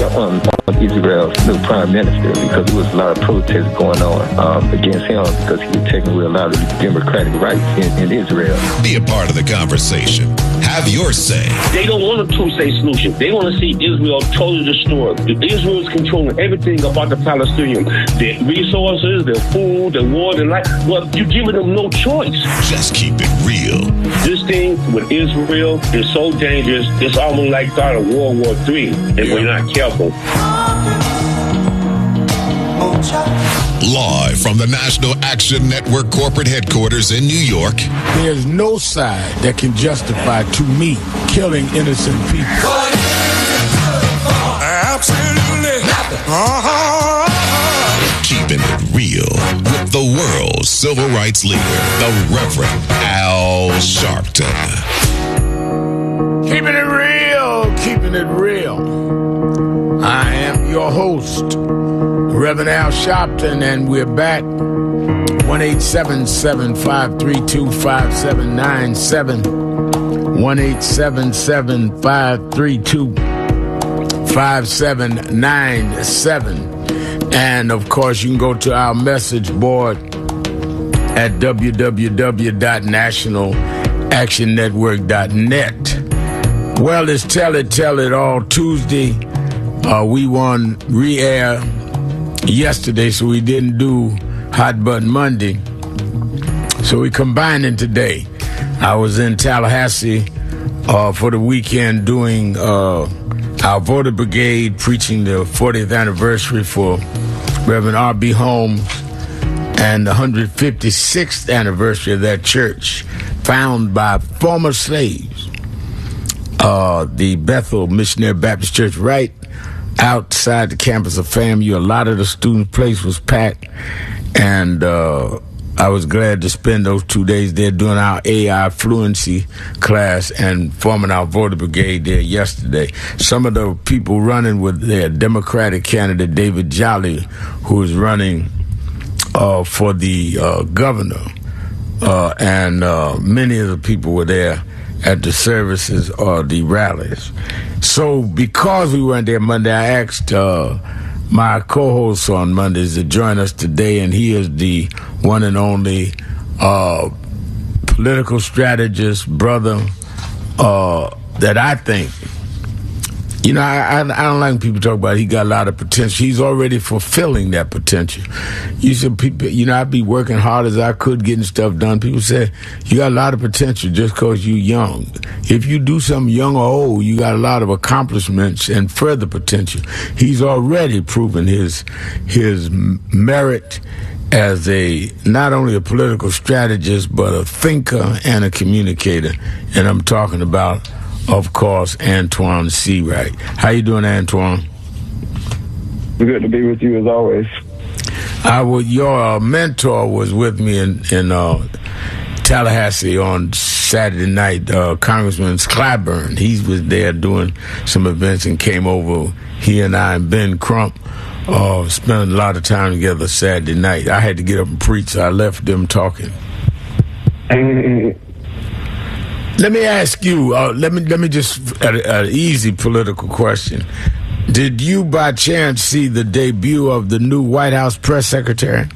on Israel's new prime minister, because there was a lot of protests going on against him because he was taking away a lot of democratic rights in Israel. Be a part of the conversation. Have your say. They don't want a two-state solution. They want to see Israel totally destroyed. Israel is controlling everything about the Palestinians. Their resources, their food, their water, their life. Well, you're giving them no choice. Just keep it real. This thing with Israel is so dangerous. It's almost like start of World War III if we're not careful. Live from the National Action Network corporate headquarters in New York. There's no side that can justify, to me, killing innocent people. Absolutely nothing. Keeping it real with the world's civil rights leader, the Reverend Al Sharpton. Keeping it real, keeping it real. I am your host, Reverend Al Sharpton, and we're back. 1-877-532-5797. 1-877-532-5797. And, of course, you can go to our message board at www.nationalactionnetwork.net. Well, it's Tell It All Tuesday. We won re-air yesterday, so we didn't do Hot Button Monday. So we combining today. I was in Tallahassee for the weekend doing our voter brigade, preaching the 40th anniversary for Reverend R.B. Holmes and the 156th anniversary of that church, founded by former slaves. The Bethel Missionary Baptist Church, right outside the campus of FAMU. A lot of the student place was packed, and I was glad to spend those 2 days there doing our AI fluency class and forming our voter brigade there yesterday. Some of the people running with their Democratic candidate, David Jolly, who is running for the governor, and many of the people were there at the services or the rallies. So because we weren't there Monday, I asked my co-host on Mondays to join us today, and he is the one and only political strategist, brother, that I think, you know, I don't like when people talk about he got a lot of potential. He's already fulfilling that potential. You said people, you know, I'd be working hard as I could, getting stuff done. People say you got a lot of potential just because you're young. If you do something young or old, you got a lot of accomplishments and further potential. He's already proven his merit as not only a political strategist, but a thinker and a communicator. And I'm talking about, of course, Antoine Seawright. How you doing, Antoine? Good to be with you as always. Your mentor was with me in Tallahassee on Saturday night, Congressman Clyburn. He was there doing some events and came over. He and I and Ben Crump spent a lot of time together Saturday night. I had to get up and preach, so I left them talking. Let me ask you, let me just, an easy political question. Did you by chance see the debut of the new White House press secretary?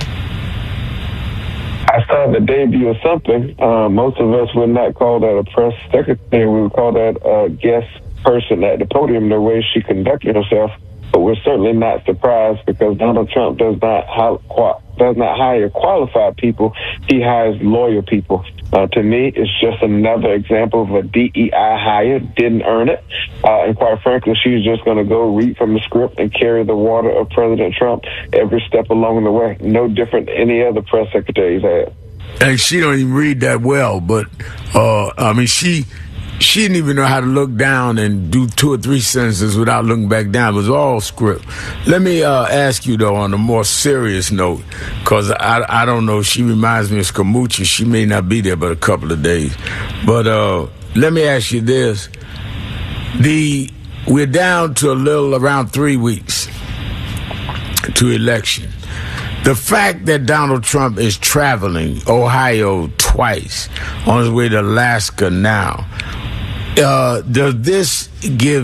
I saw the debut of something. Most of us would not call that a press secretary. We would call that a guest person at the podium, the way she conducted herself. But we're certainly not surprised because Donald Trump does not hire qualified people. He hires loyal people. To me, it's just another example of a DEI hire. Didn't earn it. And quite frankly, she's just going to go read from the script and carry the water of President Trump every step along the way. No different than any other press secretary's had. And she don't even read that well, but, I mean, she didn't even know how to look down and do 2 or 3 sentences without looking back down. It was all script. Let me ask you, though, on a more serious note, because I don't know. She reminds me of Scammucci. She may not be there but a couple of days. But let me ask you this. We're down to around 3 weeks to election. The fact that Donald Trump is traveling Ohio twice, on his way to Alaska now, does this give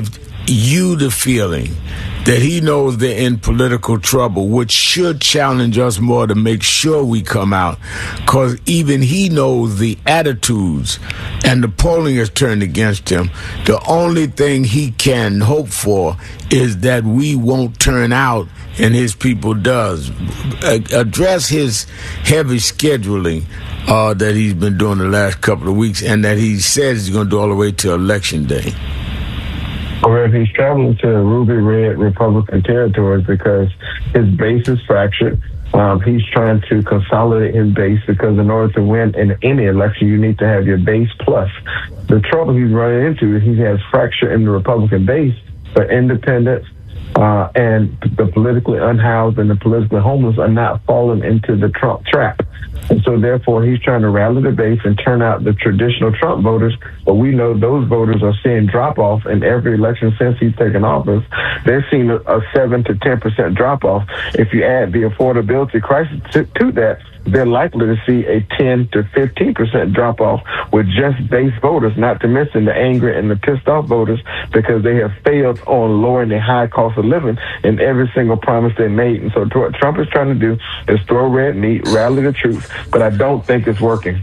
you the feeling that he knows they're in political trouble, which should challenge us more to make sure we come out, because even he knows the attitudes and the polling is turned against him. The only thing he can hope for is that we won't turn out and his people does. Address his heavy scheduling that he's been doing the last couple of weeks and that he says he's going to do all the way to Election Day. Or if he's traveling to ruby red Republican territories because his base is fractured, he's trying to consolidate his base because in order to win in any election, you need to have your base plus. The trouble he's running into is he has fracture in the Republican base, but independents and the politically unhoused and the politically homeless are not falling into the Trump trap. And so, therefore, he's trying to rally the base and turn out the traditional Trump voters. But we know those voters are seeing drop-off in every election since he's taken office. They're seeing a 7 to 10% drop-off. If you add the affordability crisis to that, they're likely to see a 10 to 15% drop-off with just base voters, not to mention the angry and the pissed-off voters because they have failed on lowering the high cost of living in every single promise they made. And so what Trump is trying to do is throw red meat, rally the troops, but I don't think it's working.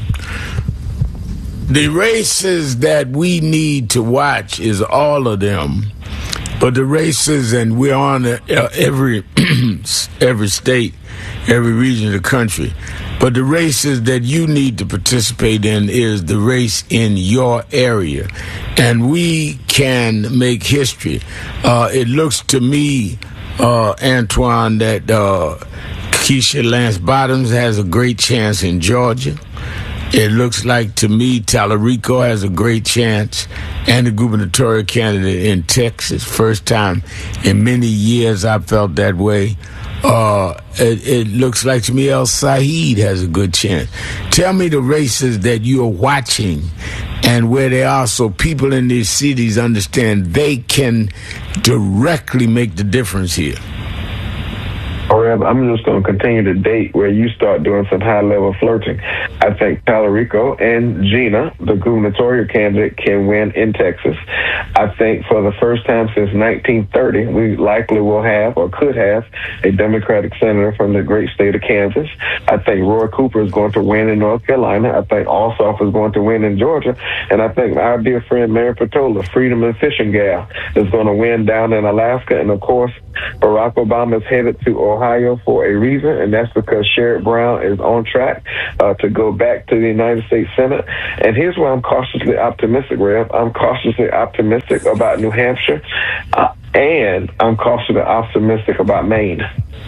The races that we need to watch is all of them. But the races, and we're on every state, every region of the country. But the races that you need to participate in is the race in your area. And we can make history. It looks to me, Antoine, that Keisha Lance Bottoms has a great chance in Georgia. It looks like to me Tallarico has a great chance, and the gubernatorial candidate in Texas. First time in many years I felt that way. It looks like to me El Said has a good chance. Tell me the races that you're watching and where they are so people in these cities understand they can directly make the difference here. I'm just going to continue to date where you start doing some high-level flirting. I think Tallarico and Gina, the gubernatorial candidate, can win in Texas. I think for the first time since 1930, we likely will have or could have a Democratic senator from the great state of Kansas. I think Roy Cooper is going to win in North Carolina. I think Ossoff is going to win in Georgia. And I think our dear friend Mary Patola, Freedom and Fishing Gal, is going to win down in Alaska. And, of course, Barack Obama is headed to Ohio for a reason, and that's because Sherrod Brown is on track to go back to the United States Senate. And here's why I'm cautiously optimistic, Rev. I'm cautiously optimistic about New Hampshire, and I'm cautiously optimistic about Maine.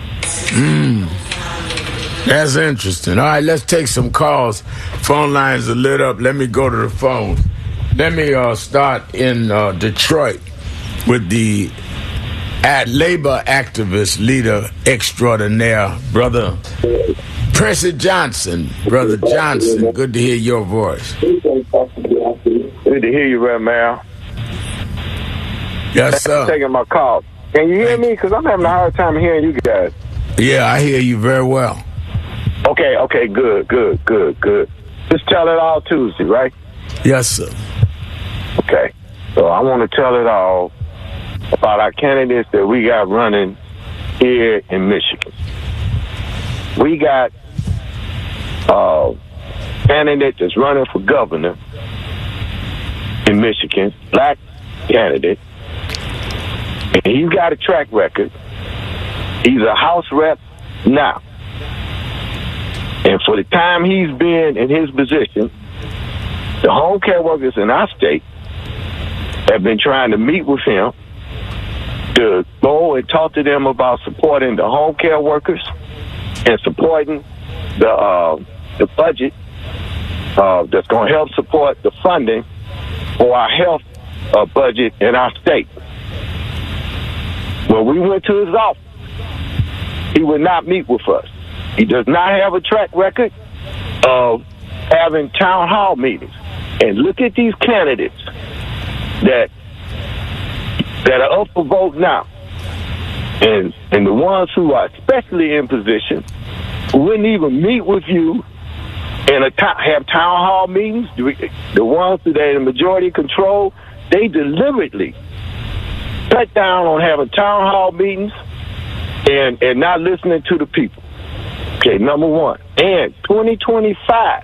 That's interesting. All right, let's take some calls. Phone lines are lit up. Let me go to the phone. Let me start in Detroit with the labor activist leader extraordinaire, Brother Percy Johnson. Brother Johnson, good to hear your voice. Good to hear you, Rev. Mayor. Yes, sir. Thanks for taking my call. Can you hear me? Because I'm having a hard time hearing you guys. Yeah, I hear you very well. Okay, good. Just tell it all Tuesday, right? Yes, sir. Okay. So I want to tell it all about our candidates that we got running here in Michigan. We got a candidate that's running for governor in Michigan, black candidate, and he's got a track record. He's a House rep now. And for the time he's been in his position, the home care workers in our state have been trying to meet with him to go and talk to them about supporting the home care workers and supporting the budget that's going to help support the funding for our health budget in our state. When we went to his office, he would not meet with us. He does not have a track record of having town hall meetings. And look at these candidates that are up for vote now. And the ones who are especially in position who wouldn't even meet with you and have town hall meetings, the ones that are in majority control, they deliberately cut down on having town hall meetings and not listening to the people. Okay, number one. And 2025,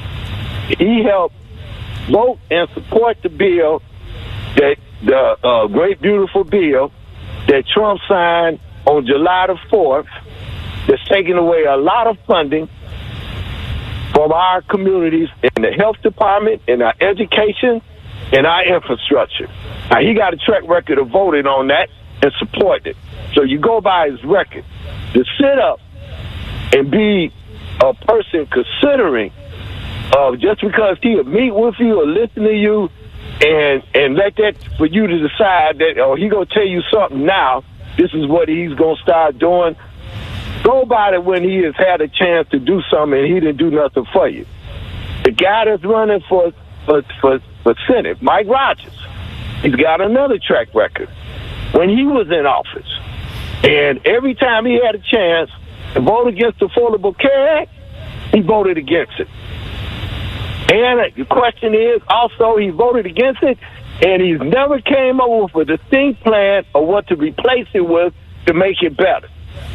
he helped vote and support the bill, that the great, beautiful bill that Trump signed on July the 4th, that's taking away a lot of funding from our communities in the health department, in our education, and our infrastructure. Now, he got a track record of voting on that and supporting it. So you go by his record. To sit up and be a person considering just because he'll meet with you or listen to you and let that for you to decide that, or he gonna tell you something now, this is what he's gonna start doing. Go about it when he has had a chance to do something and he didn't do nothing for you. The guy that's running for Senate, Mike Rogers, he's got another track record. When he was in office, and every time he had a chance to vote against the Affordable Care Act, he voted against it. And the question is, also, he voted against it, and he's never came up with a distinct plan of what to replace it with to make it better.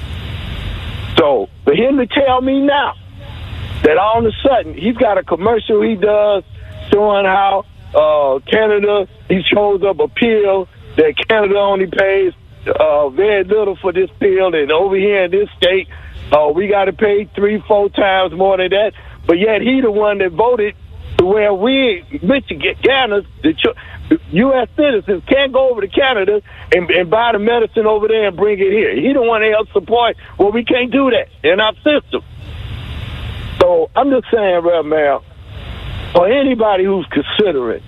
So for him to tell me now that all of a sudden he's got a commercial he does showing how Canada, he shows up a pill that Canada only pays very little for this pill, and over here in this state, we got to pay 3-4 times more than that. But yet he the one that voted to where we, Michiganders, the U.S. citizens, can't go over to Canada and buy the medicine over there and bring it here. He the one that helps support. Well, we can't do that in our system. So I'm just saying, Rev Mal, or anybody who's considering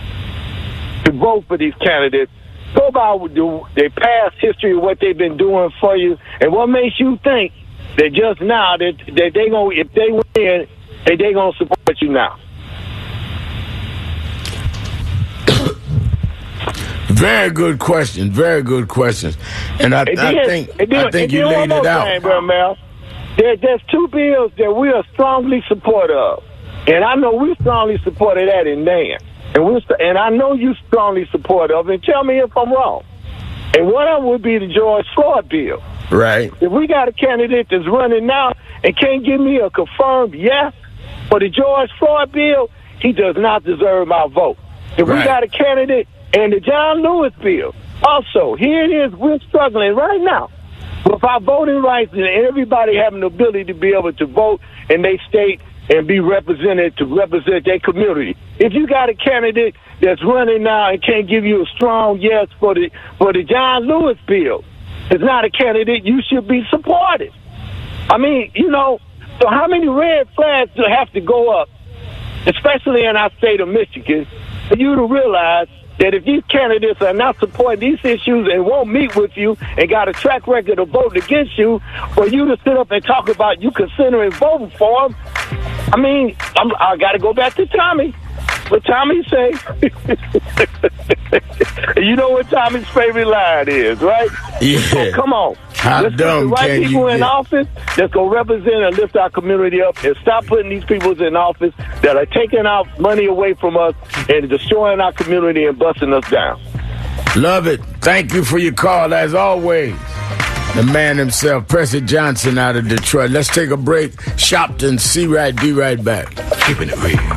to vote for these candidates, go by their past history of what they've been doing for you, and what makes you think that just now that they gonna, if they win, that they gonna support you now. Very good question. Very good questions. And I think you laid it out. There's two bills that we are strongly supportive of. And I know we strongly supported that in NAN. And I know you strongly support of, and tell me if I'm wrong. And one of them would be the George Floyd bill. Right. If we got a candidate that's running now and can't give me a confirmed yes for the George Floyd bill, he does not deserve my vote. If we got a candidate and the John Lewis bill, also, here it is, we're struggling right now with our voting rights and everybody having the ability to be able to vote in their state and be represented to represent their community. If you got a candidate that's running now and can't give you a strong yes for the John Lewis bill, it's not a candidate you should be supported. I mean, so how many red flags do have to go up, especially in our state of Michigan, for you to realize that if these candidates are not supporting these issues and won't meet with you and got a track record of voting against you, for you to sit up and talk about you considering voting for them, I mean, I got to go back to Tommy. What Tommy say? You know what Tommy's favorite line is, right? Yeah. So come on. Let's put the right people in office that's going to represent and lift our community up, and stop putting these people in office that are taking our money away from us and destroying our community and busting us down. Love it. Thank you for your call, as always. The man himself, Percy Johnson out of Detroit. Let's take a break. Shopton, C-Right, be right back. Keeping it real.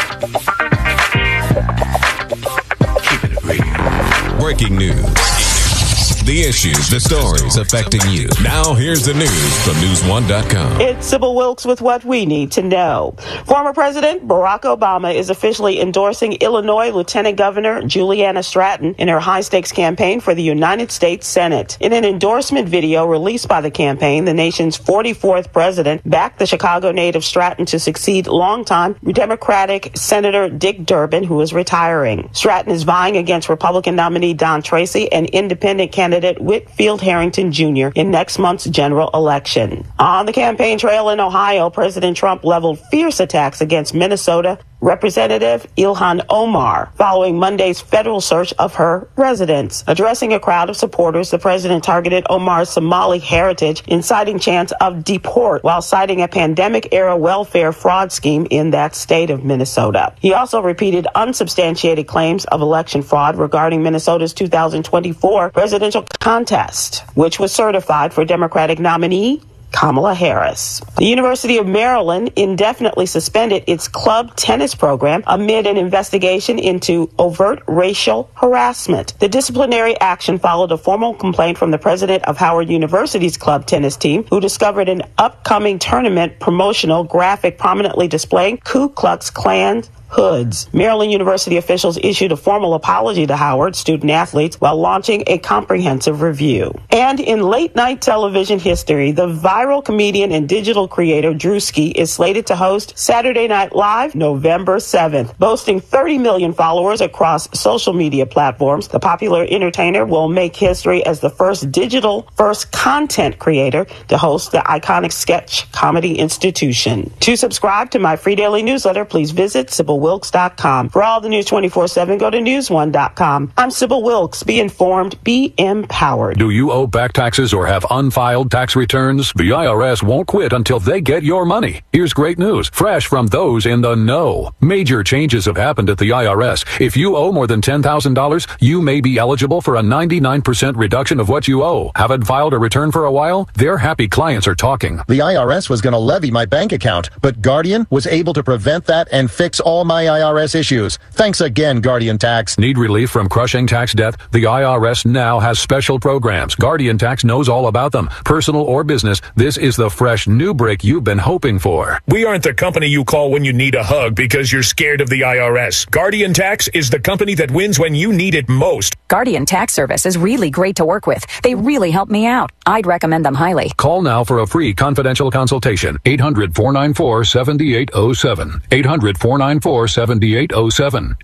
Keeping it real. Breaking news. The issues, the stories affecting you. Now here's the news from News1.com. It's Sybil Wilkes with what we need to know. Former President Barack Obama is officially endorsing Illinois Lieutenant Governor Juliana Stratton in her high-stakes campaign for the United States Senate. In an endorsement video released by the campaign, the nation's 44th president backed the Chicago native Stratton to succeed longtime Democratic Senator Dick Durbin, who is retiring. Stratton is vying against Republican nominee Don Tracy and independent candidate Whitfield Harrington Jr. in next month's general election. On the campaign trail in Ohio, President Trump leveled fierce attacks against Minnesota Representative Ilhan Omar, following Monday's federal search of her residence. Addressing a crowd of supporters, the president targeted Omar's Somali heritage, inciting chants of deport while citing a pandemic-era welfare fraud scheme in that state of Minnesota. He also repeated unsubstantiated claims of election fraud regarding Minnesota's 2024 presidential contest, which was certified for Democratic nominee Kamala Harris. The University of Maryland indefinitely suspended its club tennis program amid an investigation into overt racial harassment. The disciplinary action followed a formal complaint from the president of Howard University's club tennis team, who discovered an upcoming tournament promotional graphic prominently displaying Ku Klux Klan hoods. Maryland University officials issued a formal apology to Howard student athletes while launching a comprehensive review. And in late-night television history, the viral comedian and digital creator Drewski is slated to host Saturday Night Live November 7th. Boasting 30 million followers across social media platforms, the popular entertainer will make history as the first content creator to host the iconic sketch comedy institution. To subscribe to my free daily newsletter, please visit SibylWilkes.com. For all the news 24/7, go to newsone.com. I'm Sybil Wilkes. Be informed, be empowered. Do you owe back taxes or have unfiled tax returns? The IRS won't quit until they get your money. Here's great news, fresh from those in the know. Major changes have happened at the IRS. If you owe more than $10,000, you may be eligible for a 99% reduction of what you owe. Haven't filed a return for a while? Their happy clients are talking. The IRS was going to levy my bank account, but Guardian was able to prevent that and fix all my IRS issues. Thanks again, Guardian Tax. Need relief from crushing tax debt? The IRS now has special programs. Guardian Tax knows all about them. Personal or business, this is the fresh new break you've been hoping for. We aren't the company you call when you need a hug because you're scared of the IRS. Guardian Tax is the company that wins when you need it most. Guardian Tax Service is really great to work with. They really help me out. I'd recommend them highly. Call now for a free confidential consultation. 800-494-7807. 800-494-7807.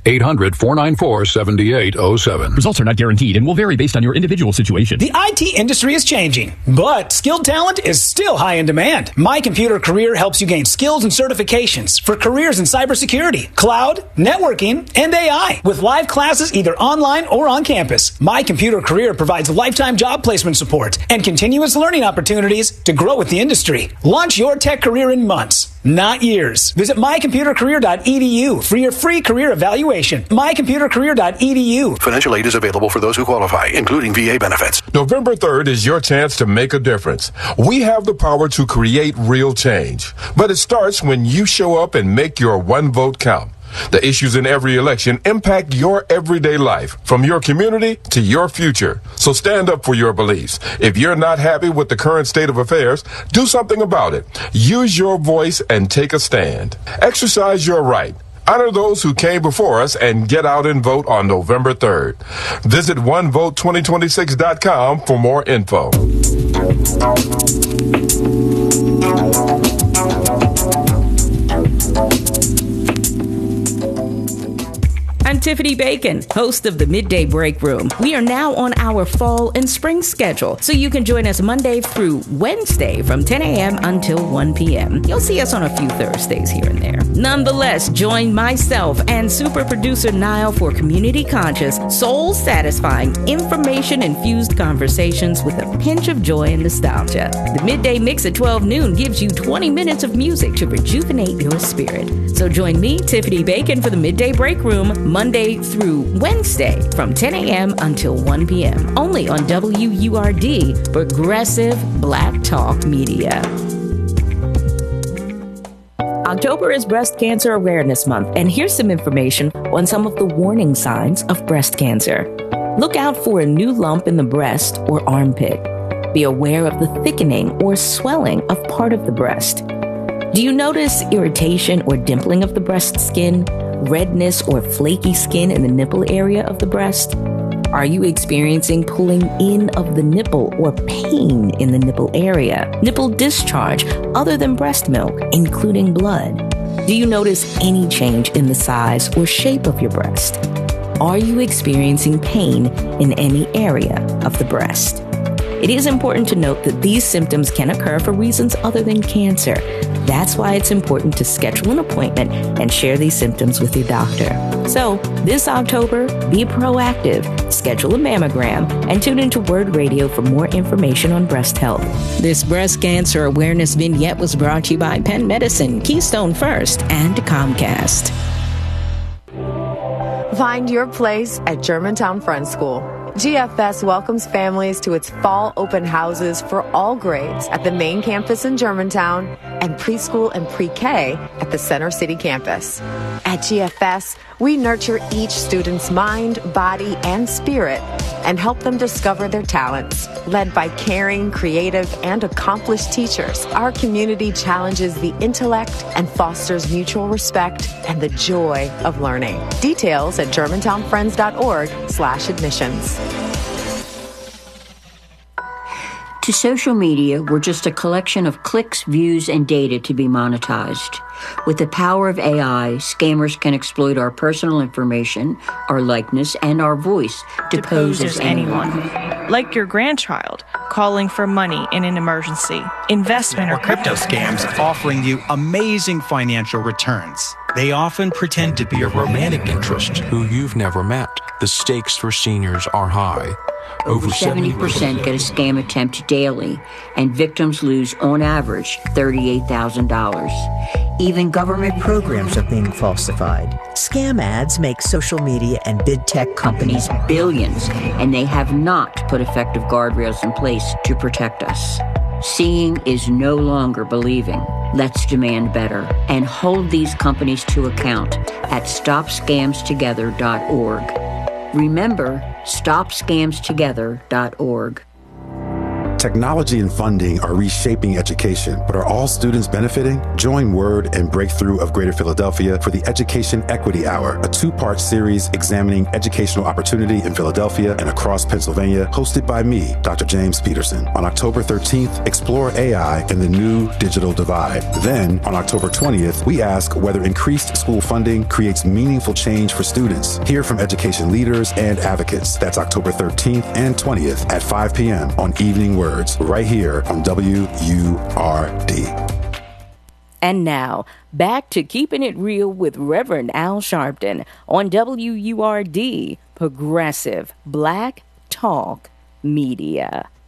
800-494-7807. Results are not guaranteed and will vary based on your individual situation. The IT industry is changing, but skilled talent is still high in demand. My Computer Career helps you gain skills and certifications for careers in cybersecurity, cloud, networking, and AI. With live classes either online or on campus, My Computer Career provides lifetime job placement support and continuous learning opportunities to grow with the industry. Launch your tech career in months, not years. Visit mycomputercareer.edu for your free career evaluation. mycomputercareer.edu. Financial aid is available for those who qualify, including VA benefits. November 3rd is your chance to make a difference. We have the power to create real change, but it starts when you show up and make your one vote count. The issues in every election impact your everyday life, from your community to your future. So stand up for your beliefs. If you're not happy with the current state of affairs, do something about it. Use your voice and take a stand. Exercise your right. Honor those who came before us and get out and vote on November 3rd. Visit onevote2026.com for more info. I'm Tiffany Bacon, host of the Midday Break Room. We are now on our fall and spring schedule, so you can join us Monday through Wednesday from 10 a.m. until 1 p.m. You'll see us on a few Thursdays here and there. Nonetheless, join myself and super producer Niall for community-conscious, soul-satisfying, information-infused conversations with a pinch of joy and nostalgia. The Midday Mix at 12 noon gives you 20 minutes of music to rejuvenate your spirit. So join me, Tiffany Bacon, for the Midday Break Room, Monday through Wednesday from 10 a.m. until 1 p.m. only on WURD, Progressive Black Talk Media. October is Breast Cancer Awareness Month, and here's some information on some of the warning signs of breast cancer. Look out for a new lump in the breast or armpit. Be aware of the thickening or swelling of part of the breast. Do you notice irritation or dimpling of the breast skin? Redness or flaky skin in the nipple area of the breast? Are you experiencing pulling in of the nipple or pain in the nipple area? Nipple discharge other than breast milk, including blood? Do you notice any change in the size or shape of your breast? Are you experiencing pain in any area of the breast? It is important to note that these symptoms can occur for reasons other than cancer. That's why it's important to schedule an appointment and share these symptoms with your doctor. So, this October, be proactive, schedule a mammogram, and tune into Word Radio for more information on breast health. This breast cancer awareness vignette was brought to you by Penn Medicine, Keystone First, and Comcast. Find your place at Germantown Friends School. GFS welcomes families to its fall open houses for all grades at the main campus in Germantown and preschool and pre-K at the Center City campus. At GFS, we nurture each student's mind, body, and spirit and help them discover their talents. Led by caring, creative, and accomplished teachers, our community challenges the intellect and fosters mutual respect and the joy of learning. Details at germantownfriends.org/admissions. To social media, we're just a collection of clicks, views, and data to be monetized. With the power of AI, scammers can exploit our personal information, our likeness, and our voice to pose as anyone. Like your grandchild calling for money in an emergency, investment, or crypto scams offering you amazing financial returns. They often pretend to be a romantic interest who you've never met. The stakes for seniors are high. Over 70% get a scam attempt daily, and victims lose, on average, $38,000. Even government programs are being falsified. Scam ads make social media and big tech companies billions, and they have not put effective guardrails in place to protect us. Seeing is no longer believing. Let's demand better and hold these companies to account at StopScamsTogether.org. Remember, StopScamsTogether.org. Technology and funding are reshaping education, but are all students benefiting? Join Word and Breakthrough of Greater Philadelphia for the Education Equity Hour, a two-part series examining educational opportunity in Philadelphia and across Pennsylvania, hosted by me, Dr. James Peterson. On October 13th, explore AI and the new digital divide. Then, on October 20th, we ask whether increased school funding creates meaningful change for students. Hear from education leaders and advocates. That's October 13th and 20th at 5 p.m. on Evening Word. Right here on WURD. And now, back to Keeping It Real with Reverend Al Sharpton on WURD, Progressive Black Talk Media.